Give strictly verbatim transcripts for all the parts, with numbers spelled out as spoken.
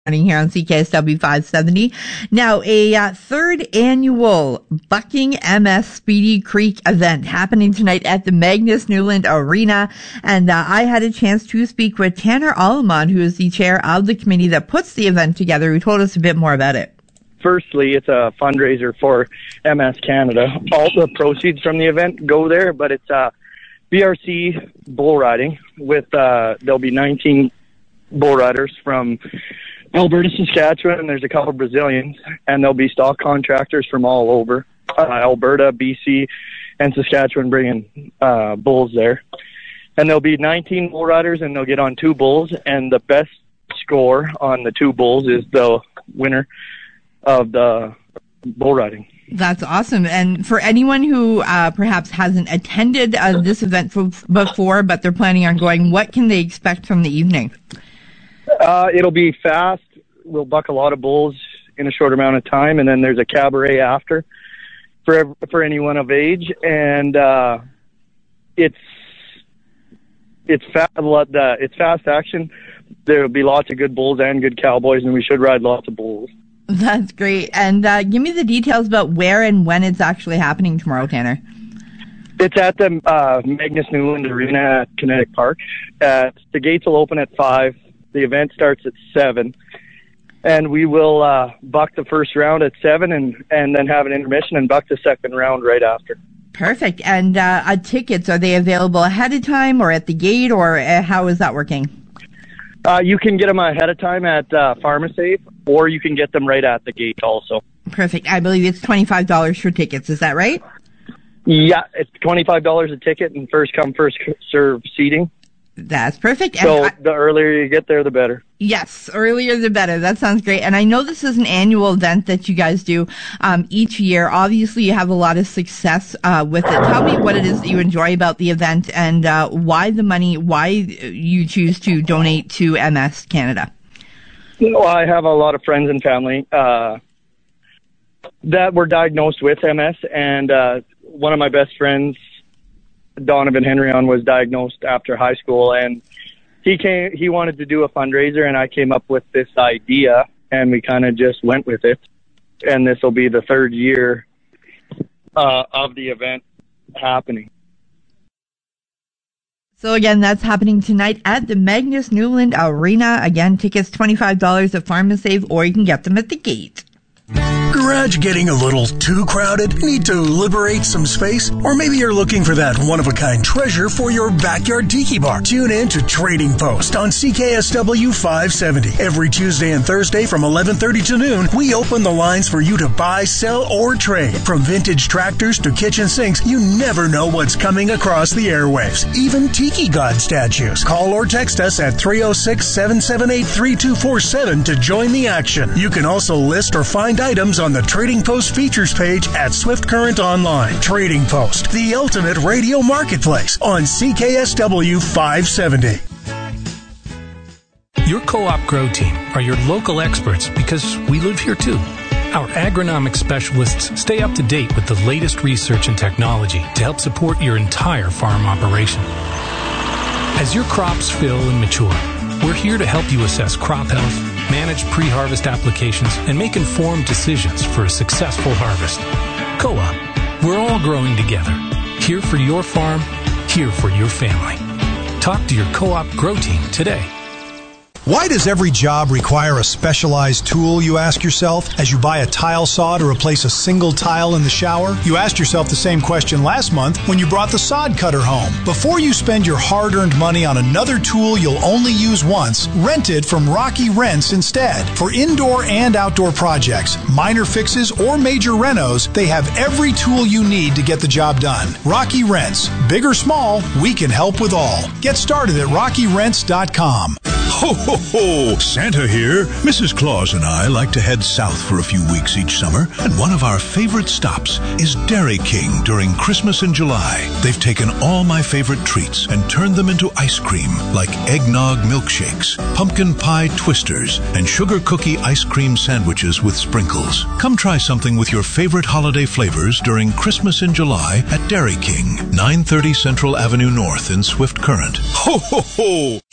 Here on C K S W five seventy. Now, a uh, third annual Bucking M S Speedy Creek event happening tonight at the Magnus Newland Arena. And uh, I had a chance to speak with Tanner Alleman, who is the chair of the committee that puts the event together, who told us a bit more about it. Firstly, it's a fundraiser for M S Canada. All the proceeds from the event go there, but it's uh, B R C bull riding with, uh, there'll be nineteen bull riders from Alberta, Saskatchewan, and there's a couple Brazilians, and there'll be stock contractors from all over, uh, Alberta, B C, and Saskatchewan bringing uh, bulls there. And there'll be nineteen bull riders, and they'll get on two bulls, and the best score on the two bulls is the winner of the bull riding. That's awesome. And for anyone who uh, perhaps hasn't attended uh, this event f- before, but they're planning on going, what can they expect from the evening? Uh, it'll be fast. We'll buck a lot of bulls in a short amount of time, and then there's a cabaret after for for anyone of age. And uh, it's it's fast. It's fast action. There will be lots of good bulls and good cowboys, and we should ride lots of bulls. That's great. And uh, give me the details about where and when it's actually happening tomorrow, Tanner. It's at the uh, Magnus Newland Arena at Kinetic Park. Uh, the gates will open at five. The event starts at seven, and we will uh, buck the first round at seven, and, and then have an intermission and buck the second round right after. Perfect. And uh, uh, tickets, are they available ahead of time or at the gate, or uh, how is that working? Uh, you can get them ahead of time at uh, PharmaSafe, or you can get them right at the gate also. Perfect. I believe it's twenty-five dollars for tickets. Is that right? Yeah, it's twenty-five dollars a ticket and first come, first serve seating. That's perfect. So and I, the earlier you get there, the better. Yes, earlier the better. That sounds great. And I know this is an annual event that you guys do um, each year. Obviously, you have a lot of success uh, with it. Tell me what it is that you enjoy about the event, and uh, why the money, why you choose to donate to M S Canada. Well, I have a lot of friends and family uh, that were diagnosed with M S, and uh, one of my best friends, Donovan Henryon, was diagnosed after high school, and he came, he wanted to do a fundraiser, and I came up with this idea, and we kind of just went with it. And this will be the third year uh, of the event happening. So again, that's happening tonight at the Magnus Newland Arena. Again, tickets twenty-five dollars at PharmaSave, or you can get them at the gate. Garage getting a little too crowded? Need to liberate some space? Or maybe you're looking for that one-of-a-kind treasure for your backyard tiki bar. Tune in to Trading Post on C K S W five seventy. Every Tuesday and Thursday from eleven thirty to noon, we open the lines for you to buy, sell, or trade. From vintage tractors to kitchen sinks, you never know what's coming across the airwaves. Even tiki god statues. Call or text us at three oh six, seven seven eight, three two four seven to join the action. You can also list or find items on the Trading Post features page at Swift Current Online. Trading Post, the ultimate radio marketplace on C K S W five seventy. Your Co-op Grow Team are your local experts because we live here too. Our agronomic specialists stay up to date with the latest research and technology to help support your entire farm operation. As your crops fill and mature, we're here to help you assess crop health, manage pre-harvest applications, and make informed decisions for a successful harvest. Co-op, we're all growing together. Here for your farm, here for your family. Talk to your Co-op Grow Team today. Why does every job require a specialized tool, you ask yourself, as you buy a tile saw to replace a single tile in the shower? You asked yourself the same question last month when you brought the sod cutter home. Before you spend your hard-earned money on another tool you'll only use once, rent it from Rocky Rents instead. For indoor and outdoor projects, minor fixes, or major renos, they have every tool you need to get the job done. Rocky Rents. Big or small, we can help with all. Get started at rocky rents dot com. Ho, ho, ho! Santa here. Missus Claus and I like to head south for a few weeks each summer, and one of our favorite stops is Dairy King during Christmas in July. They've taken all my favorite treats and turned them into ice cream, like eggnog milkshakes, pumpkin pie twisters, and sugar cookie ice cream sandwiches with sprinkles. Come try something with your favorite holiday flavors during Christmas in July at Dairy King, nine thirty Central Avenue North in Swift Current. Ho, ho, ho!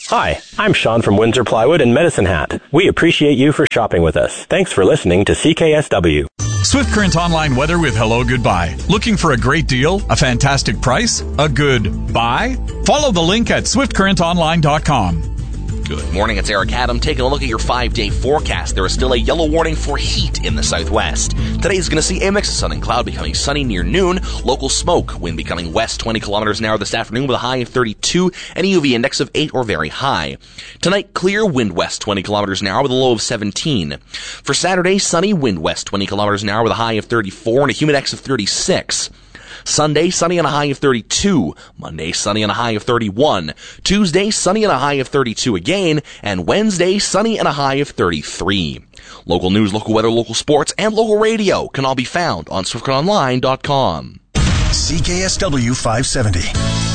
Hi, I'm Sean from Windsor Plywood and Medicine Hat. We appreciate you for shopping with us. Thanks for listening to C K S W. Swift Current Online weather with Hello Goodbye. Looking for a great deal? A fantastic price? A good buy? Follow the link at swift current online dot com. Good morning, it's Eric Adam taking a look at your five-day forecast. There is still a yellow warning for heat in the southwest. Today is going to see a mix of sun and cloud becoming sunny near noon. Local smoke, wind becoming west twenty kilometers an hour this afternoon with a high of thirty-two and a U V index of eight or very high. Tonight, clear, wind west twenty kilometers an hour with a low of seventeen. For Saturday, sunny, wind west twenty kilometers an hour with a high of thirty-four and a humid index of thirty-six. Sunday, sunny and a high of thirty-two. Monday, sunny and a high of thirty-one. Tuesday, sunny and a high of thirty-two again. And Wednesday, sunny and a high of thirty-three. Local news, local weather, local sports, and local radio can all be found on swift current online dot com. C K S W five seventy.